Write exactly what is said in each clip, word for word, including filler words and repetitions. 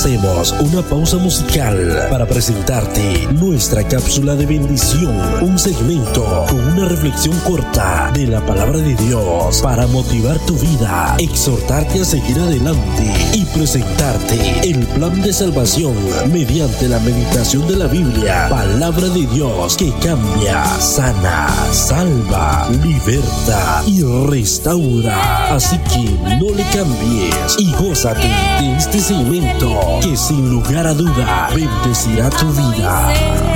Hacemos una pausa musical para presentarte nuestra cápsula de bendición, un segmento con una reflexión corta de la palabra de Dios para motivar tu vida, exhortarte a seguir adelante y presentarte el plan de salvación mediante la meditación de la Biblia, palabra de Dios que cambia, sana, salva, liberta y restaura. Así que no le cambies y gózate de este segmento que sin lugar a duda bendecirá tu vida.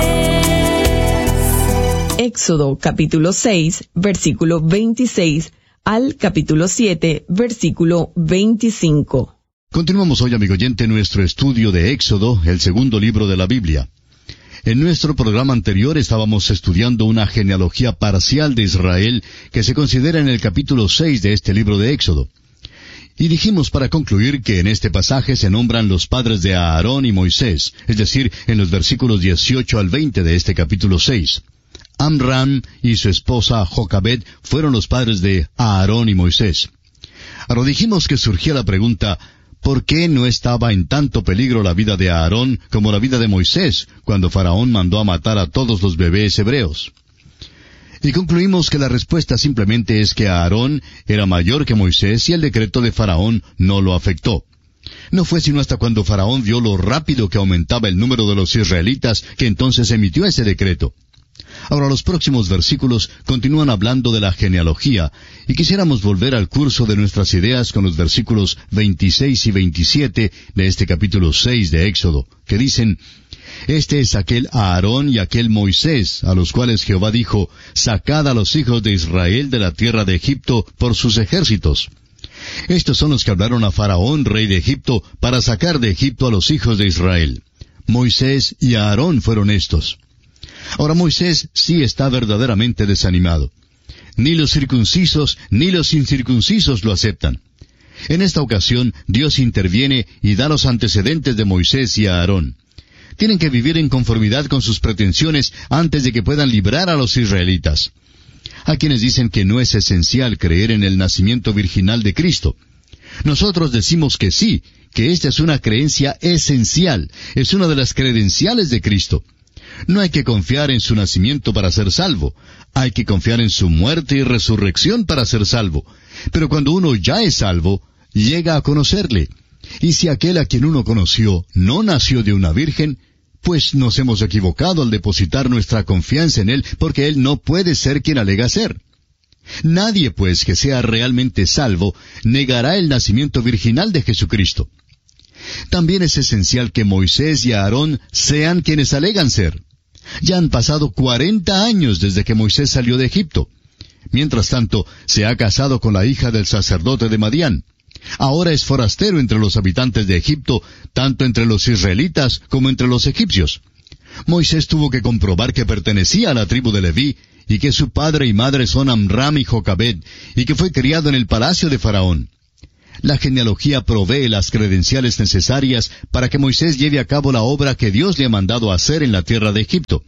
Éxodo capítulo seis, versículo veintiséis al capítulo siete, versículo veinticinco. Continuamos hoy, amigo oyente, nuestro estudio de Éxodo, el segundo libro de la Biblia. En nuestro programa anterior estábamos estudiando una genealogía parcial de Israel que se considera en el capítulo seis de este libro de Éxodo. Y dijimos para concluir que en este pasaje se nombran los padres de Aarón y Moisés, es decir, en los versículos dieciocho al veinte de este capítulo seis. Amram y su esposa Jocabed fueron los padres de Aarón y Moisés. Ahora dijimos que surgía la pregunta, ¿por qué no estaba en tanto peligro la vida de Aarón como la vida de Moisés cuando Faraón mandó a matar a todos los bebés hebreos? Y concluimos que la respuesta simplemente es que Aarón era mayor que Moisés y el decreto de Faraón no lo afectó. No fue sino hasta cuando Faraón vio lo rápido que aumentaba el número de los israelitas que entonces emitió ese decreto. Ahora los próximos versículos continúan hablando de la genealogía, y quisiéramos volver al curso de nuestras ideas con los versículos veintiséis y veintisiete de este capítulo seis de Éxodo, que dicen, «Este es aquel Aarón y aquel Moisés, a los cuales Jehová dijo, sacad a los hijos de Israel de la tierra de Egipto por sus ejércitos. Estos son los que hablaron a Faraón, rey de Egipto, para sacar de Egipto a los hijos de Israel. Moisés y Aarón fueron estos». Ahora Moisés sí está verdaderamente desanimado. Ni los circuncisos ni los incircuncisos lo aceptan. En esta ocasión Dios interviene y da los antecedentes de Moisés y Aarón. Tienen que vivir en conformidad con sus pretensiones antes de que puedan librar a los israelitas. Hay quienes dicen que no es esencial creer en el nacimiento virginal de Cristo. Nosotros decimos que sí, que esta es una creencia esencial, es una de las credenciales de Cristo. No hay que confiar en su nacimiento para ser salvo. Hay que confiar en su muerte y resurrección para ser salvo. Pero cuando uno ya es salvo, llega a conocerle. Y si aquel a quien uno conoció no nació de una virgen, pues nos hemos equivocado al depositar nuestra confianza en él, porque él no puede ser quien alega ser. Nadie, pues, que sea realmente salvo, negará el nacimiento virginal de Jesucristo. También es esencial que Moisés y Aarón sean quienes alegan ser. Ya han pasado cuarenta años desde que Moisés salió de Egipto. Mientras tanto, se ha casado con la hija del sacerdote de Madián. Ahora es forastero entre los habitantes de Egipto, tanto entre los israelitas como entre los egipcios. Moisés tuvo que comprobar que pertenecía a la tribu de Leví, y que su padre y madre son Amram y Jocabed, y que fue criado en el palacio de Faraón. La genealogía provee las credenciales necesarias para que Moisés lleve a cabo la obra que Dios le ha mandado hacer en la tierra de Egipto.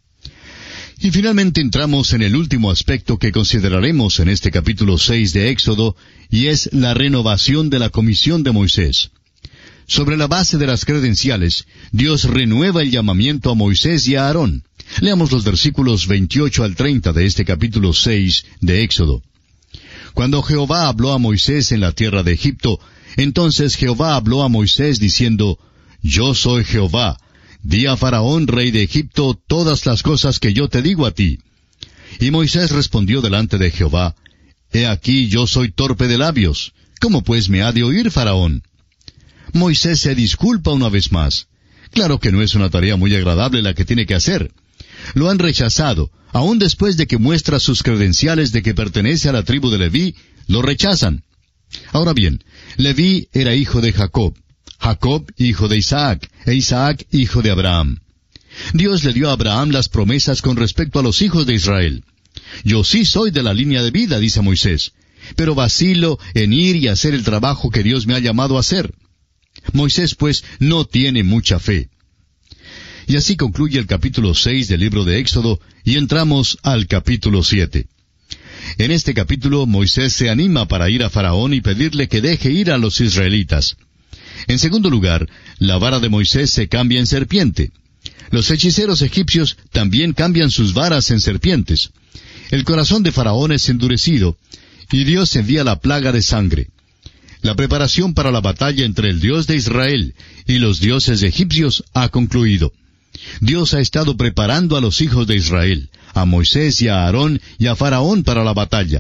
Y finalmente entramos en el último aspecto que consideraremos en este capítulo seis de Éxodo, y es la renovación de la comisión de Moisés. Sobre la base de las credenciales, Dios renueva el llamamiento a Moisés y a Aarón. Leamos los versículos veintiocho al treinta de este capítulo seis de Éxodo. Cuando Jehová habló a Moisés en la tierra de Egipto, entonces Jehová habló a Moisés diciendo, Yo soy Jehová, di a Faraón, rey de Egipto, todas las cosas que yo te digo a ti. Y Moisés respondió delante de Jehová, He aquí yo soy torpe de labios, ¿cómo pues me ha de oír Faraón? Moisés se disculpa una vez más. Claro que no es una tarea muy agradable la que tiene que hacer. Lo han rechazado, aun después de que muestra sus credenciales de que pertenece a la tribu de Leví, lo rechazan. Ahora bien, Leví era hijo de Jacob, Jacob hijo de Isaac, e Isaac hijo de Abraham. Dios le dio a Abraham las promesas con respecto a los hijos de Israel. Yo sí soy de la línea de vida, dice Moisés, pero vacilo en ir y hacer el trabajo que Dios me ha llamado a hacer. Moisés, pues, no tiene mucha fe. Y así concluye el capítulo seis del libro de Éxodo, y entramos al capítulo siete. En este capítulo, Moisés se anima para ir a Faraón y pedirle que deje ir a los israelitas. En segundo lugar, la vara de Moisés se cambia en serpiente. Los hechiceros egipcios también cambian sus varas en serpientes. El corazón de Faraón es endurecido, y Dios envía la plaga de sangre. La preparación para la batalla entre el Dios de Israel y los dioses egipcios ha concluido. Dios ha estado preparando a los hijos de Israel, a Moisés y a Aarón y a Faraón para la batalla.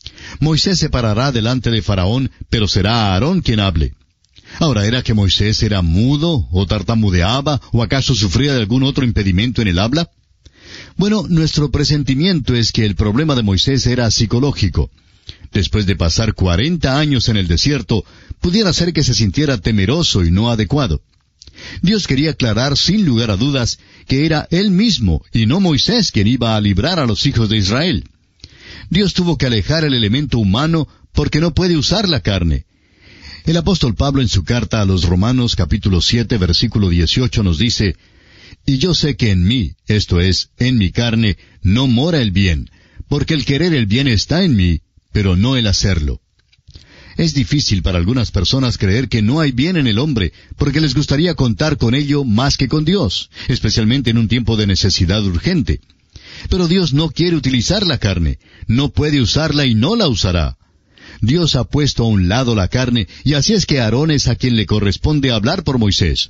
Moisés se parará delante de Faraón, pero será Aarón quien hable. Ahora, ¿era que Moisés era mudo, o tartamudeaba, o acaso sufría de algún otro impedimento en el habla? Bueno, nuestro presentimiento es que el problema de Moisés era psicológico. Después de pasar cuarenta años en el desierto, pudiera ser que se sintiera temeroso y no adecuado. Dios quería aclarar sin lugar a dudas que era Él mismo y no Moisés quien iba a librar a los hijos de Israel. Dios tuvo que alejar el elemento humano porque no puede usar la carne. El apóstol Pablo en su carta a los Romanos capítulo siete versículo dieciocho nos dice, «Y yo sé que en mí, esto es, en mi carne, no mora el bien, porque el querer el bien está en mí, pero no el hacerlo». Es difícil para algunas personas creer que no hay bien en el hombre, porque les gustaría contar con ello más que con Dios, especialmente en un tiempo de necesidad urgente. Pero Dios no quiere utilizar la carne, no puede usarla y no la usará. Dios ha puesto a un lado la carne, y así es que Aarón es a quien le corresponde hablar por Moisés.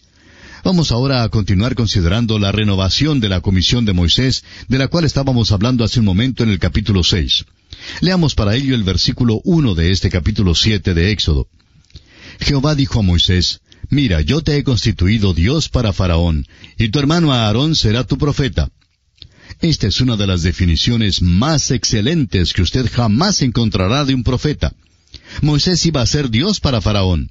Vamos ahora a continuar considerando la renovación de la comisión de Moisés, de la cual estábamos hablando hace un momento en el capítulo seis. Leamos para ello el versículo uno de este capítulo siete de Éxodo. Jehová dijo a Moisés, «Mira, yo te he constituido Dios para Faraón, y tu hermano Aarón será tu profeta». Esta es una de las definiciones más excelentes que usted jamás encontrará de un profeta. Moisés iba a ser Dios para Faraón.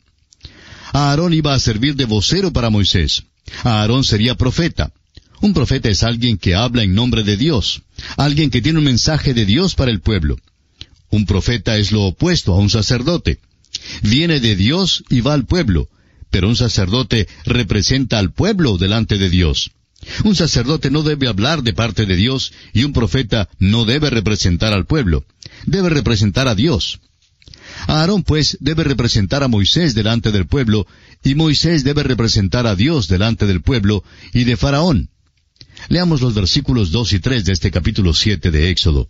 Aarón iba a servir de vocero para Moisés. Aarón sería profeta. Un profeta es alguien que habla en nombre de Dios, alguien que tiene un mensaje de Dios para el pueblo. Un profeta es lo opuesto a un sacerdote. Viene de Dios y va al pueblo, pero un sacerdote representa al pueblo delante de Dios. Un sacerdote no debe hablar de parte de Dios y un profeta no debe representar al pueblo. Debe representar a Dios. Aarón, pues, debe representar a Moisés delante del pueblo, y Moisés debe representar a Dios delante del pueblo y de Faraón. Leamos los versículos dos y tres de este capítulo siete de Éxodo.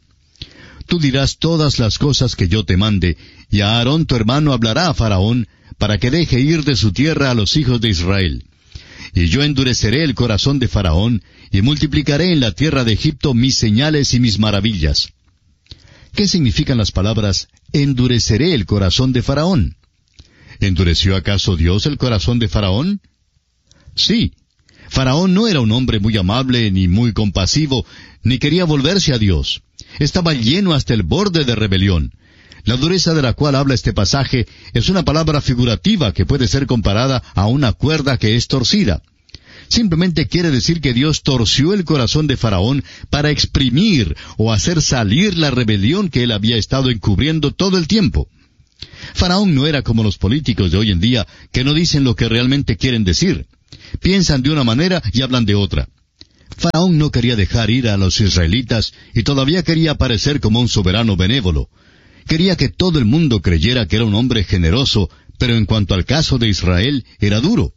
Tú dirás todas las cosas que yo te mande, y a Aarón tu hermano hablará a Faraón, para que deje ir de su tierra a los hijos de Israel. Y yo endureceré el corazón de Faraón, y multiplicaré en la tierra de Egipto mis señales y mis maravillas. ¿Qué significan las palabras, endureceré el corazón de Faraón? ¿Endureció acaso Dios el corazón de Faraón? Sí. Faraón no era un hombre muy amable, ni muy compasivo, ni quería volverse a Dios. Estaba lleno hasta el borde de rebelión. La dureza de la cual habla este pasaje es una palabra figurativa que puede ser comparada a una cuerda que es torcida. Simplemente quiere decir que Dios torció el corazón de Faraón para exprimir o hacer salir la rebelión que él había estado encubriendo todo el tiempo. Faraón no era como los políticos de hoy en día, que no dicen lo que realmente quieren decir. Piensan de una manera y hablan de otra. Faraón no quería dejar ir a los israelitas y todavía quería aparecer como un soberano benévolo. Quería que todo el mundo creyera que era un hombre generoso, pero en cuanto al caso de Israel, era duro.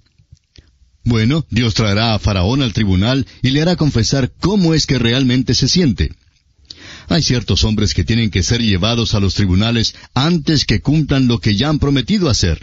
Bueno, Dios traerá a Faraón al tribunal y le hará confesar cómo es que realmente se siente. Hay ciertos hombres que tienen que ser llevados a los tribunales antes que cumplan lo que ya han prometido hacer.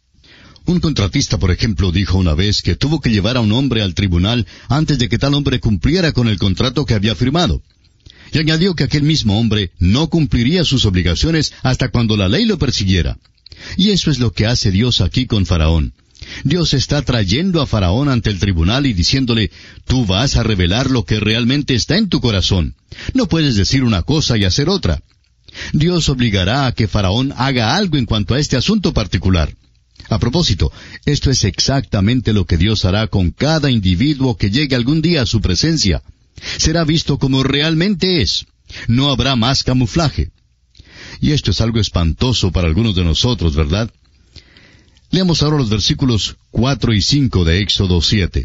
Un contratista, por ejemplo, dijo una vez que tuvo que llevar a un hombre al tribunal antes de que tal hombre cumpliera con el contrato que había firmado. Y añadió que aquel mismo hombre no cumpliría sus obligaciones hasta cuando la ley lo persiguiera. Y eso es lo que hace Dios aquí con Faraón. Dios está trayendo a Faraón ante el tribunal y diciéndole, tú vas a revelar lo que realmente está en tu corazón. No puedes decir una cosa y hacer otra. Dios obligará a que Faraón haga algo en cuanto a este asunto particular. A propósito, esto es exactamente lo que Dios hará con cada individuo que llegue algún día a su presencia. Será visto como realmente es. No habrá más camuflaje. Y esto es algo espantoso para algunos de nosotros, ¿verdad? Leamos ahora los versículos cuatro y cinco de Éxodo siete.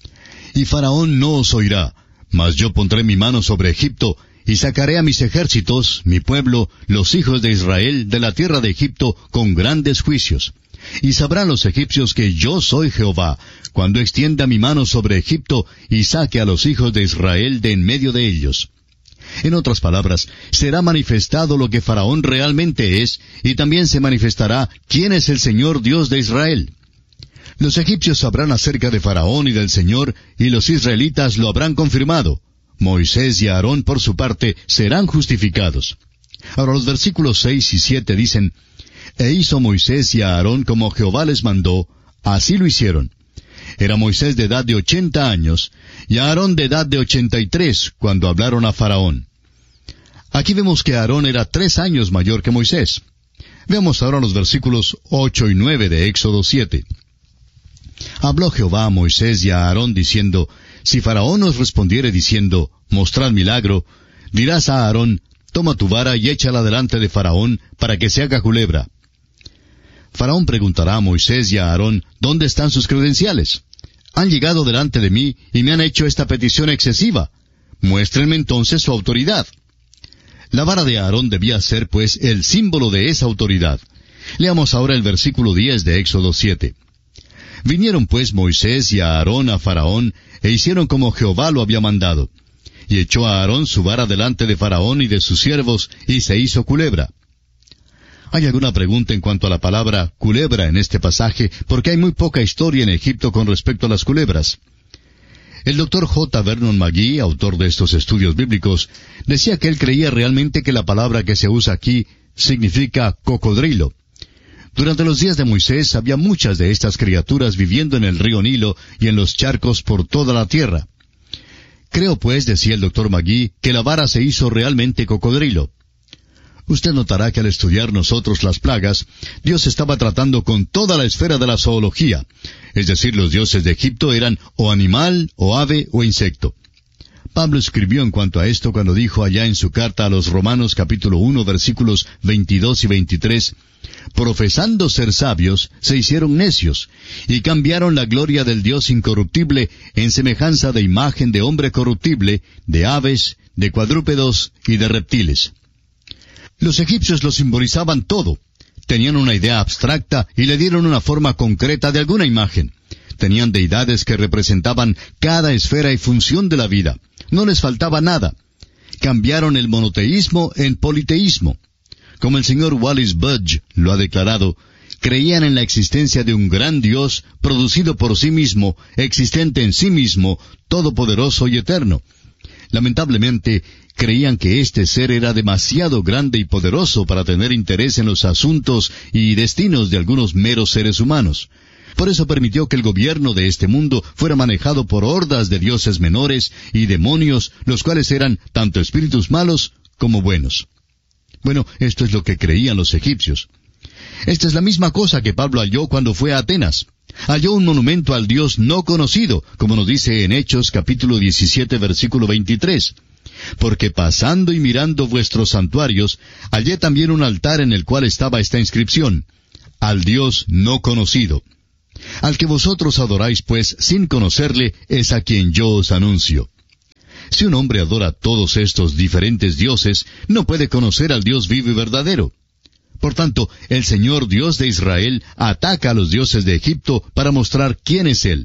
Y Faraón no os oirá, mas yo pondré mi mano sobre Egipto, y sacaré a mis ejércitos, mi pueblo, los hijos de Israel, de la tierra de Egipto, con grandes juicios. Y sabrán los egipcios que yo soy Jehová, cuando extienda mi mano sobre Egipto y saque a los hijos de Israel de en medio de ellos. En otras palabras, será manifestado lo que Faraón realmente es, y también se manifestará quién es el Señor Dios de Israel. Los egipcios sabrán acerca de Faraón y del Señor, y los israelitas lo habrán confirmado. Moisés y Aarón, por su parte, serán justificados. Ahora los versículos seis y siete dicen, E hizo Moisés y Aarón como Jehová les mandó, así lo hicieron. Era Moisés de edad de ochenta años, y Aarón de edad de ochenta y tres, cuando hablaron a Faraón. Aquí vemos que Aarón era tres años mayor que Moisés. Veamos ahora los versículos ocho y nueve de Éxodo siete. Habló Jehová a Moisés y a Aarón diciendo, Si Faraón os respondiere diciendo, Mostrad milagro, dirás a Aarón, Toma tu vara y échala delante de Faraón, para que se haga culebra. Faraón preguntará a Moisés y a Aarón, ¿dónde están sus credenciales? Han llegado delante de mí y me han hecho esta petición excesiva. Muéstrenme entonces su autoridad. La vara de Aarón debía ser, pues, el símbolo de esa autoridad. Leamos ahora el versículo diez de Éxodo siete. Vinieron pues Moisés y a Aarón a Faraón, e hicieron como Jehová lo había mandado. Y echó a Aarón su vara delante de Faraón y de sus siervos, y se hizo culebra. ¿Hay alguna pregunta en cuanto a la palabra culebra en este pasaje? Porque hay muy poca historia en Egipto con respecto a las culebras. El doctor J. Vernon McGee, autor de estos estudios bíblicos, decía que él creía realmente que la palabra que se usa aquí significa cocodrilo. Durante los días de Moisés había muchas de estas criaturas viviendo en el río Nilo y en los charcos por toda la tierra. Creo pues, decía el doctor McGee, que la vara se hizo realmente cocodrilo. Usted notará que al estudiar nosotros las plagas, Dios estaba tratando con toda la esfera de la zoología. Es decir, los dioses de Egipto eran o animal, o ave, o insecto. Pablo escribió en cuanto a esto cuando dijo allá en su carta a los Romanos capítulo uno versículos veintidós y veintitrés, profesando ser sabios, se hicieron necios, y cambiaron la gloria del Dios incorruptible en semejanza de imagen de hombre corruptible, de aves, de cuadrúpedos y de reptiles. Los egipcios lo simbolizaban todo. Tenían una idea abstracta y le dieron una forma concreta de alguna imagen. Tenían deidades que representaban cada esfera y función de la vida. No les faltaba nada. Cambiaron el monoteísmo en politeísmo. Como el señor Wallis Budge lo ha declarado, creían en la existencia de un gran Dios producido por sí mismo, existente en sí mismo, todopoderoso y eterno. Lamentablemente, creían que este ser era demasiado grande y poderoso para tener interés en los asuntos y destinos de algunos meros seres humanos. Por eso permitió que el gobierno de este mundo fuera manejado por hordas de dioses menores y demonios, los cuales eran tanto espíritus malos como buenos. Bueno, esto es lo que creían los egipcios. Esta es la misma cosa que Pablo halló cuando fue a Atenas. Halló un monumento al Dios no conocido, como nos dice en Hechos capítulo diecisiete versículo veintitrés. Porque pasando y mirando vuestros santuarios, hallé también un altar en el cual estaba esta inscripción, al Dios no conocido. Al que vosotros adoráis, pues, sin conocerle, es a quien yo os anuncio. Si un hombre adora todos estos diferentes dioses, no puede conocer al Dios vivo y verdadero. Por tanto, el Señor Dios de Israel ataca a los dioses de Egipto para mostrar quién es Él.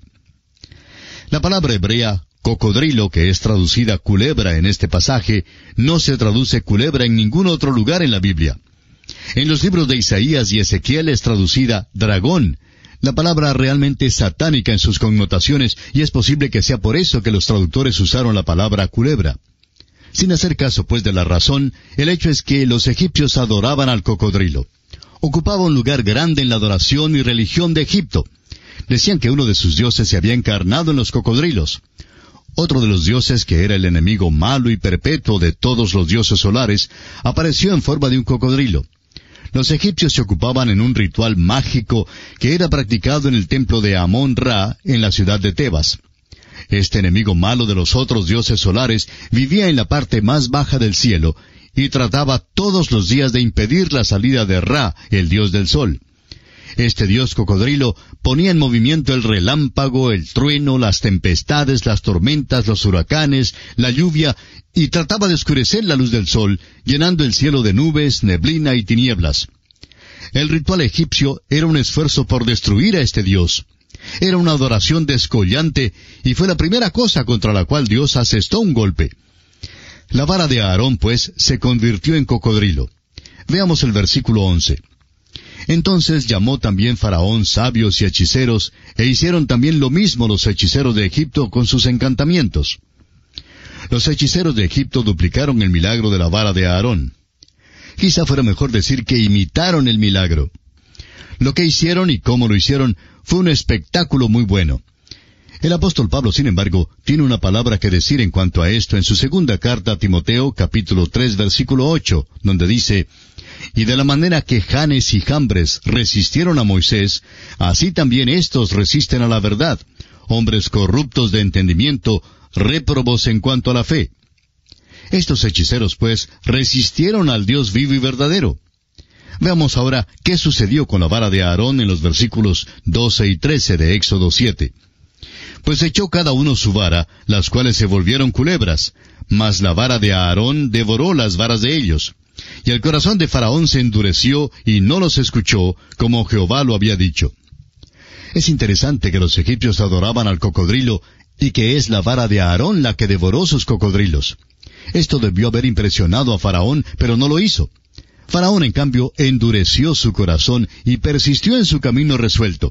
La palabra hebrea, cocodrilo, que es traducida culebra en este pasaje, no se traduce culebra en ningún otro lugar en la Biblia. En los libros de Isaías y Ezequiel es traducida dragón. La palabra realmente es satánica en sus connotaciones, y es posible que sea por eso que los traductores usaron la palabra culebra. Sin hacer caso, pues, de la razón, el hecho es que los egipcios adoraban al cocodrilo. Ocupaba un lugar grande en la adoración y religión de Egipto. Decían que uno de sus dioses se había encarnado en los cocodrilos. Otro de los dioses, que era el enemigo malo y perpetuo de todos los dioses solares, apareció en forma de un cocodrilo. Los egipcios se ocupaban en un ritual mágico que era practicado en el templo de Amón-Ra en la ciudad de Tebas. Este enemigo malo de los otros dioses solares vivía en la parte más baja del cielo y trataba todos los días de impedir la salida de Ra, el dios del sol. Este dios cocodrilo ponía en movimiento el relámpago, el trueno, las tempestades, las tormentas, los huracanes, la lluvia, y trataba de oscurecer la luz del sol, llenando el cielo de nubes, neblina y tinieblas. El ritual egipcio era un esfuerzo por destruir a este dios. Era una adoración descollante y fue la primera cosa contra la cual Dios asestó un golpe. La vara de Aarón, pues, se convirtió en cocodrilo. Veamos el versículo once. Entonces llamó también Faraón sabios y hechiceros, e hicieron también lo mismo los hechiceros de Egipto con sus encantamientos. Los hechiceros de Egipto duplicaron el milagro de la vara de Aarón. Quizá fuera mejor decir que imitaron el milagro. Lo que hicieron y cómo lo hicieron fue un espectáculo muy bueno. El apóstol Pablo, sin embargo, tiene una palabra que decir en cuanto a esto en su segunda carta a Timoteo, capítulo tres, versículo ocho, donde dice: Y de la manera que Janes y Jambres resistieron a Moisés, así también éstos resisten a la verdad, hombres corruptos de entendimiento, réprobos en cuanto a la fe. Estos hechiceros, pues, resistieron al Dios vivo y verdadero. Veamos ahora qué sucedió con la vara de Aarón en los versículos doce y trece de Éxodo siete. Pues echó cada uno su vara, las cuales se volvieron culebras, mas la vara de Aarón devoró las varas de ellos. Y el corazón de Faraón se endureció y no los escuchó, como Jehová lo había dicho. Es interesante que los egipcios adoraban al cocodrilo, y que es la vara de Aarón la que devoró sus cocodrilos. Esto debió haber impresionado a Faraón, pero no lo hizo. Faraón, en cambio, endureció su corazón y persistió en su camino resuelto.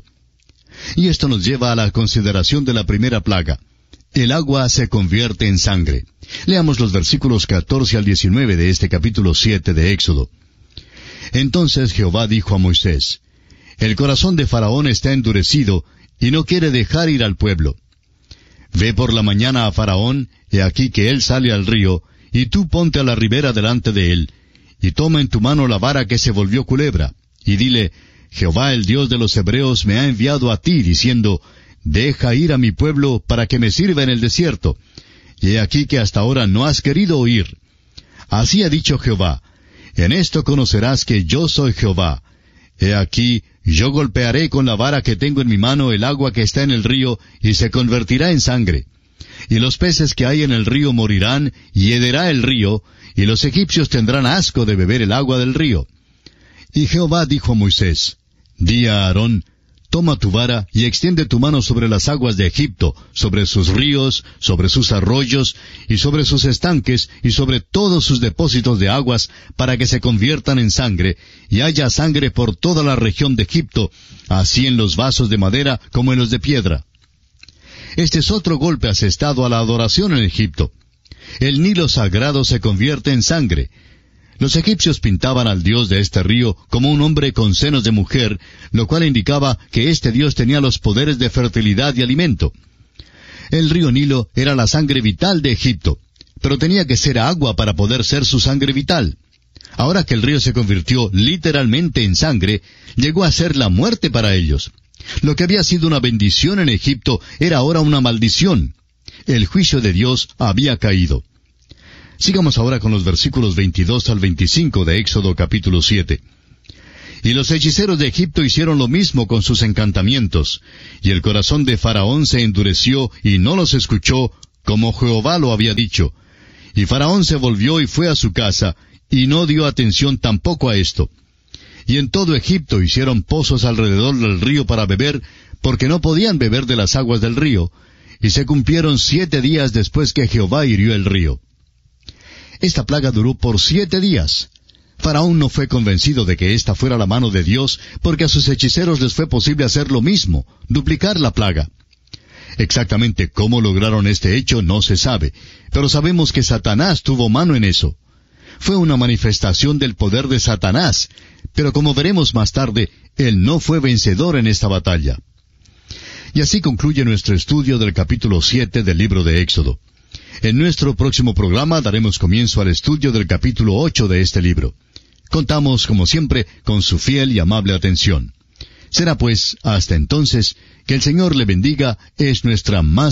Y esto nos lleva a la consideración de la primera plaga. El agua se convierte en sangre. Leamos los versículos catorce al diecinueve de este capítulo siete de Éxodo. Entonces Jehová dijo a Moisés: El corazón de Faraón está endurecido, y no quiere dejar ir al pueblo. Ve por la mañana a Faraón, he aquí que él sale al río, y tú ponte a la ribera delante de él, y toma en tu mano la vara que se volvió culebra, y dile: Jehová el Dios de los hebreos me ha enviado a ti, diciendo: Deja ir a mi pueblo para que me sirva en el desierto. Y he aquí que hasta ahora no has querido oír. Así ha dicho Jehová: En esto conocerás que yo soy Jehová. He aquí, yo golpearé con la vara que tengo en mi mano el agua que está en el río, y se convertirá en sangre. Y los peces que hay en el río morirán, y hederá el río, y los egipcios tendrán asco de beber el agua del río. Y Jehová dijo a Moisés: Di a Aarón: Toma tu vara y extiende tu mano sobre las aguas de Egipto, sobre sus ríos, sobre sus arroyos, y sobre sus estanques, y sobre todos sus depósitos de aguas, para que se conviertan en sangre, y haya sangre por toda la región de Egipto, así en los vasos de madera como en los de piedra. Este es otro golpe asestado a la adoración en Egipto. El Nilo sagrado se convierte en sangre. Los egipcios pintaban al dios de este río como un hombre con senos de mujer, lo cual indicaba que este dios tenía los poderes de fertilidad y alimento. El río Nilo era la sangre vital de Egipto, pero tenía que ser agua para poder ser su sangre vital. Ahora que el río se convirtió literalmente en sangre, llegó a ser la muerte para ellos. Lo que había sido una bendición en Egipto era ahora una maldición. El juicio de Dios había caído. Sigamos ahora con los versículos veintidós al veinticinco de Éxodo capítulo siete. Y los hechiceros de Egipto hicieron lo mismo con sus encantamientos, y el corazón de Faraón se endureció y no los escuchó, como Jehová lo había dicho. Y Faraón se volvió y fue a su casa, y no dio atención tampoco a esto. Y en todo Egipto hicieron pozos alrededor del río para beber, porque no podían beber de las aguas del río, y se cumplieron siete días después que Jehová hirió el río. Esta plaga duró por siete días. Faraón no fue convencido de que esta fuera la mano de Dios, porque a sus hechiceros les fue posible hacer lo mismo, duplicar la plaga. Exactamente cómo lograron este hecho no se sabe, pero sabemos que Satanás tuvo mano en eso. Fue una manifestación del poder de Satanás, pero como veremos más tarde, él no fue vencedor en esta batalla. Y así concluye nuestro estudio del capítulo siete del libro de Éxodo. En nuestro próximo programa daremos comienzo al estudio del capítulo ocho de este libro. Contamos, como siempre, con su fiel y amable atención. Será pues, hasta entonces, que el Señor le bendiga, es nuestra más